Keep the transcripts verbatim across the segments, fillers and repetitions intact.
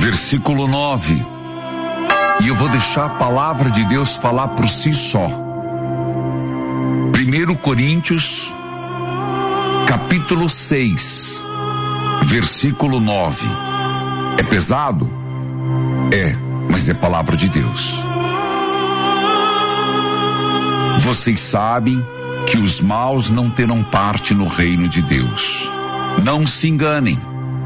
versículo nove. E eu vou deixar a palavra de Deus falar por si só. Primeiro Coríntios, capítulo seis, versículo nove. É pesado? É, mas é palavra de Deus. Vocês sabem que os maus não terão parte no reino de Deus. Não se enganem.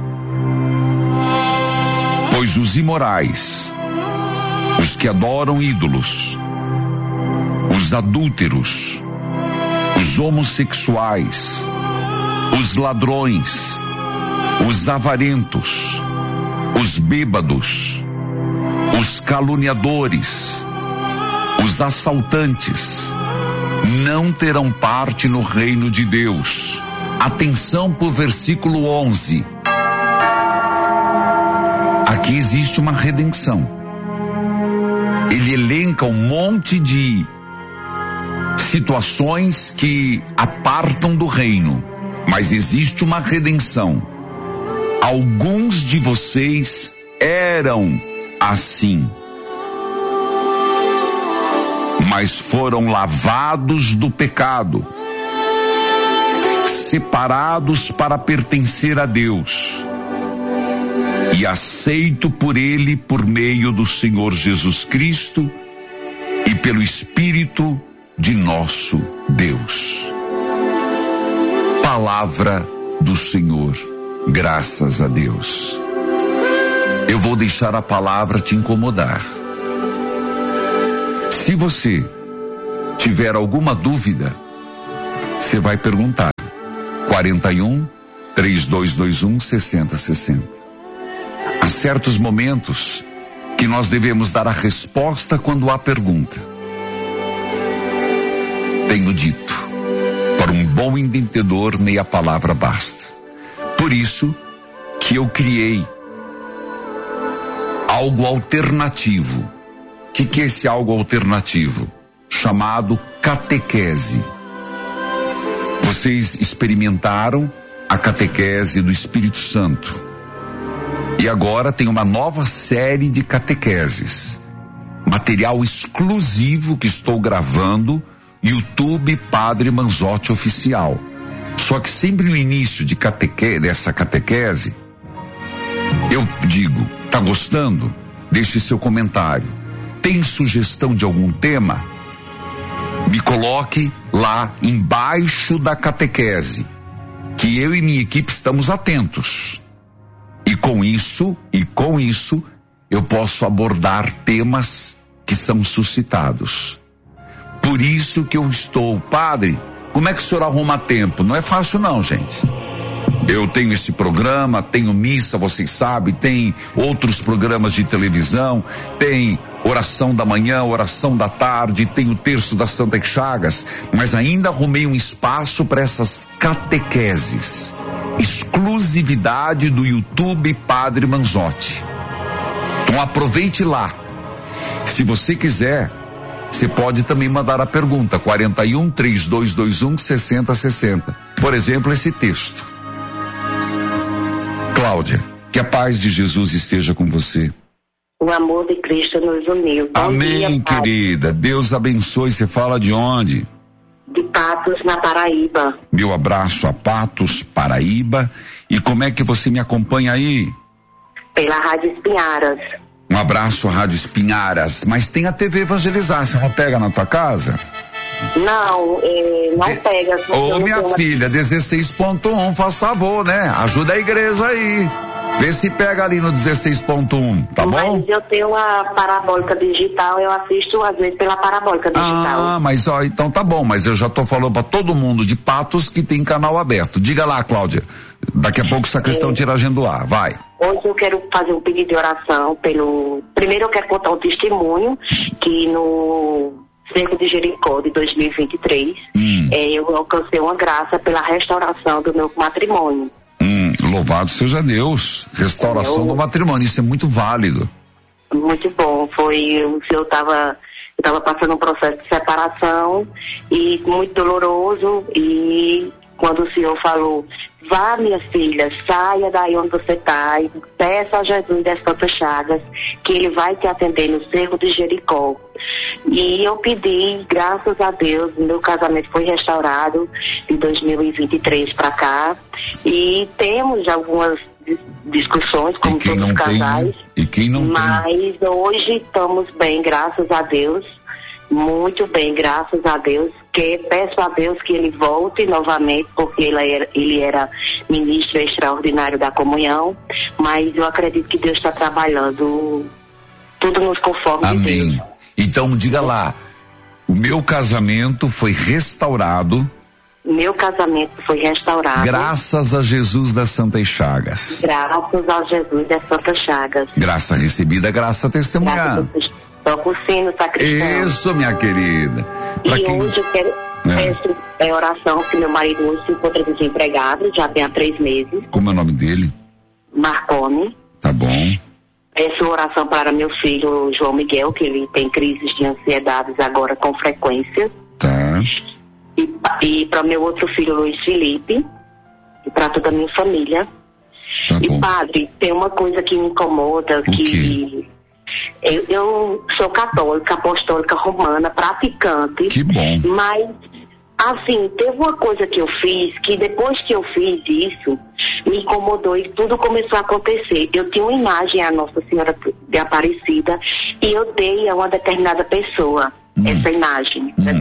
Pois os imorais, os que adoram ídolos, os adúlteros, os homossexuais, os ladrões, os avarentos, os bêbados, os caluniadores, os assaltantes, não terão parte no reino de Deus. Atenção para o versículo onze. Aqui existe uma redenção. Ele elenca um monte de situações que apartam do reino, mas existe uma redenção. Alguns de vocês eram assim, mas foram lavados do pecado, separados para pertencer a Deus e aceito por Ele por meio do Senhor Jesus Cristo e pelo Espírito de nosso Deus. Palavra do Senhor, graças a Deus. Eu vou deixar a palavra te incomodar. Se você tiver alguma dúvida, você vai perguntar. quarenta e um, três dois dois um, sessenta sessenta. Há certos momentos que nós devemos dar a resposta quando há pergunta. Tenho dito, para um bom entendedor meia palavra basta. Por isso que eu criei algo alternativo. O que, que é esse algo alternativo? Chamado catequese. Vocês experimentaram a catequese do Espírito Santo. E agora tem uma nova série de catequeses. Material exclusivo que estou gravando, YouTube Padre Manzotti Oficial. Só que sempre no início de cateque, dessa catequese, eu digo, tá gostando? Deixe seu comentário. Tem sugestão de algum tema? Me coloque lá embaixo da catequese, que eu e minha equipe estamos atentos. E com isso, e com isso, eu posso abordar temas que são suscitados. Por isso que eu estou, padre, como é que o senhor arruma tempo? Não é fácil não, gente. Eu tenho esse programa, tenho missa, vocês sabem, tem outros programas de televisão, tem oração da manhã, oração da tarde, tem o terço da Santa Chagas, mas ainda arrumei um espaço para essas catequeses. Exclusividade do YouTube Padre Manzotti. Então aproveite lá. Se você quiser, você pode também mandar a pergunta, quarenta e um, três dois dois um, sessenta sessenta. Por exemplo, esse texto. Cláudia, que a paz de Jesus esteja com você. O amor de Cristo nos uniu. Bom Amém, dia, querida. Deus abençoe. Você fala de onde? De Patos, na Paraíba. Meu abraço a Patos, Paraíba. E como é que você me acompanha aí? Pela Rádio Espinharas. Um abraço à Rádio Espinharas. Mas tem a T V Evangelizar, você não pega na tua casa? Não, é, não De... pega. Ô, minha filha, dezesseis ponto um, faz favor, né? Ajuda a igreja aí. Vê se pega ali no dezesseis ponto um, tá mas bom? Mas eu tenho a parabólica digital, eu assisto às vezes pela parabólica digital. Ah, mas ó, então tá bom, mas eu já tô falando pra todo mundo de Patos que tem canal aberto. Diga lá, Cláudia. Daqui a pouco essa questão é. tira a agenda do ar, vai. Hoje eu quero fazer um pedido de oração pelo... Primeiro eu quero contar um testemunho que no Cerco de Jericó de dois mil e vinte e três, hum. é, eu alcancei uma graça pela restauração do meu matrimônio. Hum, louvado seja Deus. Restauração eu... do matrimônio, isso é muito válido. Muito bom, foi, eu estava eu tava passando um processo de separação e muito doloroso e quando o Senhor falou, vá minha filha, saia daí onde você está e peça a Jesus das Santas Chagas que ele vai te atender no cerco de Jericó. E eu pedi, graças a Deus, meu casamento foi restaurado de dois mil e vinte e três para cá e temos algumas discussões como todos os casais, tem, e quem não mas tem? Hoje estamos bem, graças a Deus, muito bem, graças a Deus, que peço a Deus que ele volte novamente, porque ele era, ele era ministro extraordinário da comunhão, mas eu acredito que Deus está trabalhando tudo nos conforme Amém. de Deus. Então diga lá, o meu casamento foi restaurado. Meu casamento foi restaurado. Graças a Jesus das Santas Chagas. Graças a Jesus das Santas Chagas. Graça recebida, graça testemunhada. Toca o sino, sacristão. Isso, minha querida. Pra e quem... hoje eu quero é. peço é, oração, que meu marido hoje se encontra desempregado, já tem há três meses. Como é o nome dele? Marconi. Tá bom. Peço oração para meu filho João Miguel, que ele tem crises de ansiedades agora com frequência. Tá. E, e para meu outro filho Luiz Felipe. E para toda a minha família. Tá e bom. Padre, tem uma coisa que me incomoda, O que quê? Eu, eu sou católica, apostólica romana, praticante. Que bom. Mas, assim, teve uma coisa que eu fiz, que depois que eu fiz isso, me incomodou e tudo começou a acontecer. Eu tinha uma imagem à Nossa Senhora de Aparecida e eu dei a uma determinada pessoa hum. essa imagem. Hum.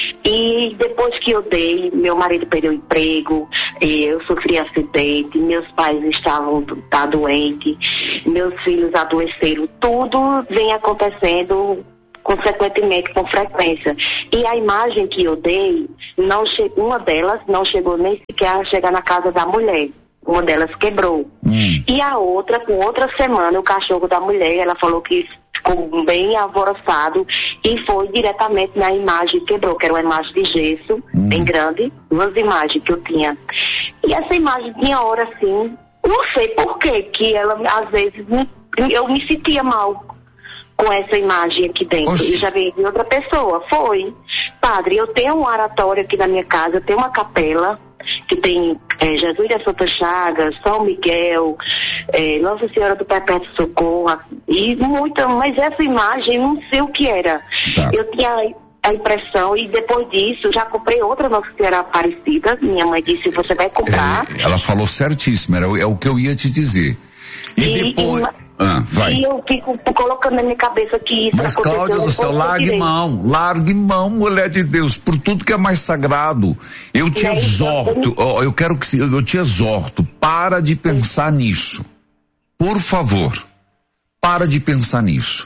E depois que eu dei, meu marido perdeu o emprego, eu sofri acidente, meus pais estavam tá, doentes, meus filhos adoeceram, tudo vem acontecendo consequentemente com frequência. E a imagem que eu dei, não che- uma delas não chegou nem sequer a chegar na casa da mulher. Uma delas quebrou. Hum. E a outra, com outra semana, o cachorro da mulher, ela falou que ficou bem alvoroçado e foi diretamente na imagem que quebrou, que era uma imagem de gesso, hum. bem grande, duas imagens que eu tinha. E essa imagem tinha hora assim, não sei por quê, que ela, às vezes, me, eu me sentia mal com essa imagem aqui dentro. Oxi. E já veio de outra pessoa. Foi. Padre, eu tenho um oratório aqui na minha casa, eu tenho uma capela que tem é, Jesus das Santas Chagas, São Miguel, é, Nossa Senhora do Perpétuo Socorro, e muita, mas essa imagem, não sei o que era. Tá. Eu tinha a impressão, e depois disso, já comprei outra Nossa Senhora Aparecida, minha mãe disse, você vai comprar. É, ela falou certíssimo, era, é o que eu ia te dizer. E, e depois... E, Ah, vai. E eu fico colocando na minha cabeça que isso Mas Cláudia do céu, largue mão, largue mão, mulher de Deus, por tudo que é mais sagrado. Eu te é exorto, ó, eu quero que eu te exorto, para de pensar nisso. Por favor, para de pensar nisso.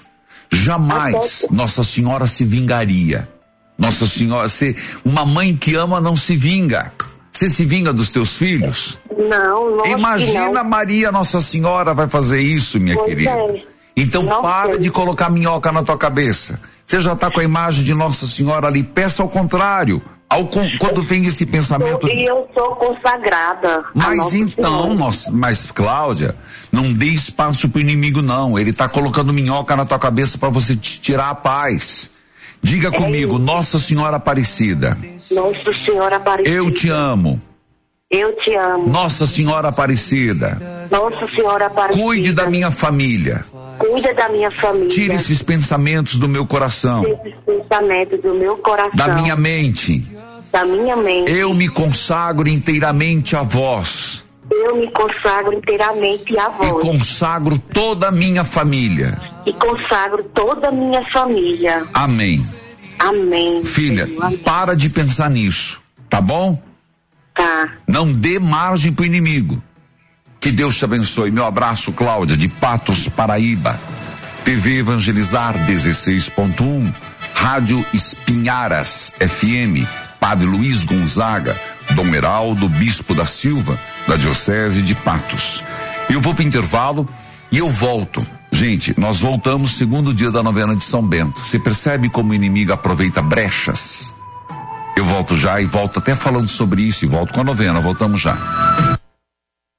Jamais Nossa Senhora se vingaria. Nossa Senhora, se, uma mãe que ama não se vinga. Você se vinga dos teus filhos? Não, não. Imagina não. Maria Nossa Senhora vai fazer isso, minha pois querida. É. Então não para sei. de colocar minhoca na tua cabeça. Você já está com a imagem de Nossa Senhora ali. Peça ao contrário. Ao, quando vem esse pensamento. E eu sou consagrada. Mas então, nossa, mas Cláudia, não dê espaço pro inimigo não. Ele está colocando minhoca na tua cabeça para você te tirar a paz. Diga é comigo, isso. Nossa Senhora Aparecida. Nossa Senhora Aparecida. Eu te amo. Eu te amo. Nossa Senhora Aparecida. Nossa Senhora Aparecida. Cuide da minha família. Cuida da minha família. Tire esses pensamentos do meu coração. Tire esses pensamentos do meu coração. Da minha mente. Da minha mente. Eu me consagro inteiramente a vós. Eu me consagro inteiramente a vós. E consagro toda a minha família. E consagro toda a minha família. Amém. Amém. Filha, Amém. Para de pensar nisso, tá bom? Tá. Não dê margem pro inimigo. Que Deus te abençoe. Meu abraço, Cláudia, de Patos, Paraíba. T V Evangelizar dezesseis ponto um, Rádio Espinharas F M, Padre Luiz Gonzaga, Dom Heraldo Bispo da Silva, da Diocese de Patos. Eu vou pro intervalo e eu volto. Gente, nós voltamos segundo dia da novena de São Bento. Você percebe como o inimigo aproveita brechas? Eu volto já e volto até falando sobre isso e volto com a novena. Voltamos já.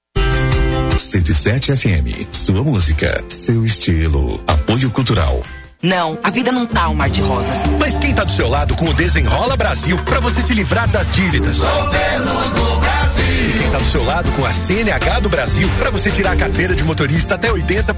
cento e sete F M, sua música, seu estilo, apoio cultural. Não, a vida não tá um mar de rosas. Mas quem tá do seu lado com o Desenrola Brasil pra você se livrar das dívidas? Governo do Brasil. E quem tá do seu lado com a C N H do Brasil pra você tirar a carteira de motorista até oitenta